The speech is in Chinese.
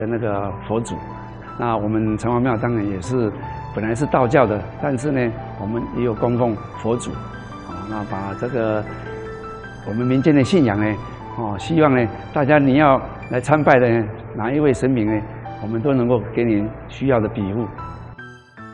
那个佛祖。那我们城隍庙当然也是本来是道教的，但是呢，我们也有供奉佛祖。那把这个我们民间的信仰呢，希望呢大家你要来参拜的哪一位神明呢，我们都能够给您需要的庇护。